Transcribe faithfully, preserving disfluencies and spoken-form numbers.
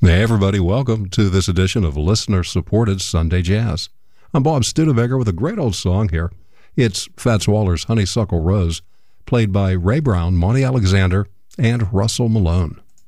Hey everybody, welcome to this edition of listener-supported Sunday Jazz. I'm Bob Studebaker with a great old song here. It's Fats Waller's Honeysuckle Rose, played by Ray Brown, Monty Alexander, and Russell Malone.